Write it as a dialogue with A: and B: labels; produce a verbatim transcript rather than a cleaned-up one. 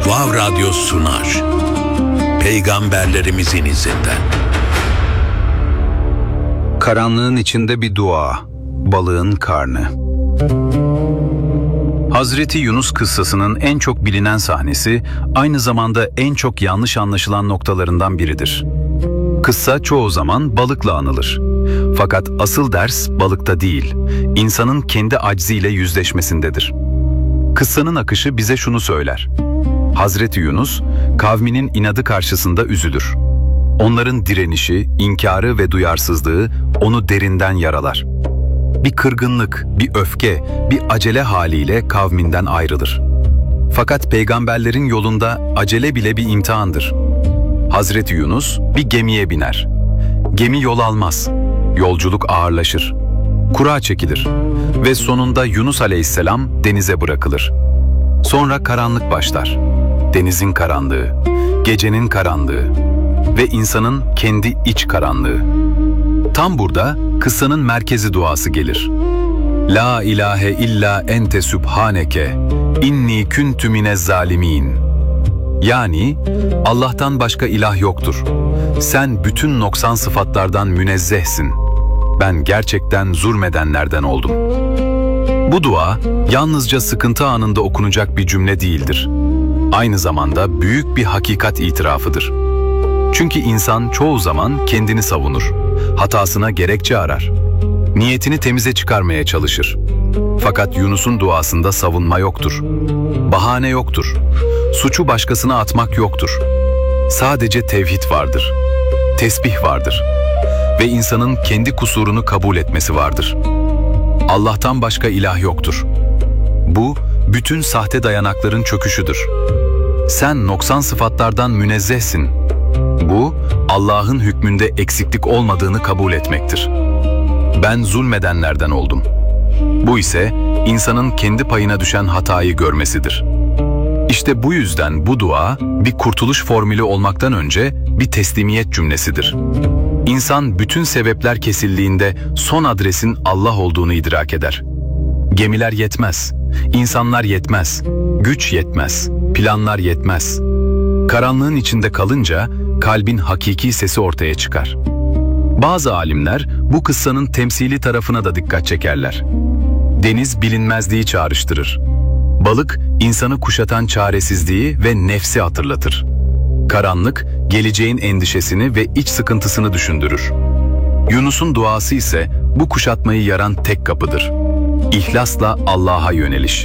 A: Vav Radyo sunar. Peygamberlerimizin izinden.
B: Karanlığın içinde bir dua. Balığın karnı. Hazreti Yunus kıssasının en çok bilinen sahnesi, aynı zamanda en çok yanlış anlaşılan noktalarından biridir. Kıssa çoğu zaman balıkla anılır. Fakat asıl ders balıkta değil, insanın kendi acziyle yüzleşmesindedir. Kıssanın akışı bize şunu söyler. Hazreti Yunus, kavminin inadı karşısında üzülür. Onların direnişi, inkarı ve duyarsızlığı onu derinden yaralar. Bir kırgınlık, bir öfke, bir acele haliyle kavminden ayrılır. Fakat peygamberlerin yolunda acele bile bir imtihandır. Hazreti Yunus bir gemiye biner. Gemi yol almaz, yolculuk ağırlaşır. Kura çekilir ve sonunda Yunus aleyhisselam denize bırakılır. Sonra karanlık başlar. Denizin karanlığı, gecenin karanlığı ve insanın kendi iç karanlığı. Tam burada kıssanın merkezi duası gelir. La ilahe illa ente sübhaneke, inni kuntu minez zalimin. Yani Allah'tan başka ilah yoktur. Sen bütün noksan sıfatlardan münezzehsin. Ben gerçekten zulmedenlerden oldum. Bu dua yalnızca sıkıntı anında okunacak bir cümle değildir. Aynı zamanda büyük bir hakikat itirafıdır. Çünkü insan çoğu zaman kendini savunur, hatasına gerekçe arar, niyetini temize çıkarmaya çalışır. Fakat Yunus'un duasında savunma yoktur, bahane yoktur, suçu başkasına atmak yoktur. Sadece tevhid vardır, tesbih vardır ve insanın kendi kusurunu kabul etmesi vardır. Allah'tan başka ilah yoktur. Bu, bütün sahte dayanakların çöküşüdür. Sen noksan sıfatlardan münezzehsin. Bu, Allah'ın hükmünde eksiklik olmadığını kabul etmektir. Ben zulmedenlerden oldum. Bu ise insanın kendi payına düşen hatayı görmesidir. İşte bu yüzden bu dua bir kurtuluş formülü olmaktan önce bir teslimiyet cümlesidir. İnsan bütün sebepler kesildiğinde son adresin Allah olduğunu idrak eder. Gemiler yetmez, insanlar yetmez, güç yetmez, planlar yetmez. Karanlığın içinde kalınca kalbin hakiki sesi ortaya çıkar. Bazı alimler bu kıssanın temsili tarafına da dikkat çekerler. Deniz bilinmezliği çağrıştırır. Balık insanı kuşatan çaresizliği ve nefsi hatırlatır. Karanlık geleceğin endişesini ve iç sıkıntısını düşündürür. Yunus'un duası ise bu kuşatmayı yaran tek kapıdır. İhlasla Allah'a yöneliş.